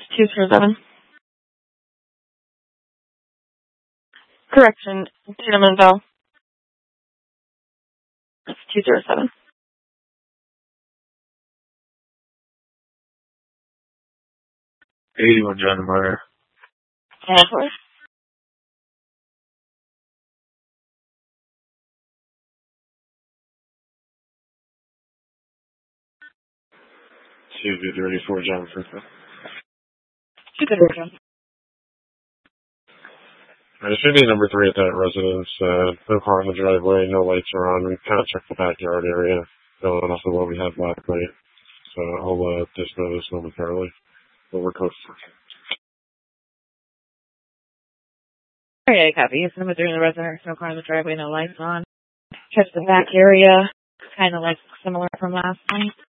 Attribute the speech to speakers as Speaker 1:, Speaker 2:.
Speaker 1: 207. Correction, Cinnamonville. That's 207.
Speaker 2: $81 John Meyer.
Speaker 1: And please.
Speaker 2: $234 John Franklin.
Speaker 1: 234.
Speaker 2: It should be number 3 at that residence. No car in the driveway, no lights are on. We kind of checked the backyard area, going off of what we had last night. So I'll dispose this momentarily. But we're close.
Speaker 1: Okay, copy. It's number 3 in the residence, no car in the driveway, no lights on. Check the back area, kind of like similar from last night.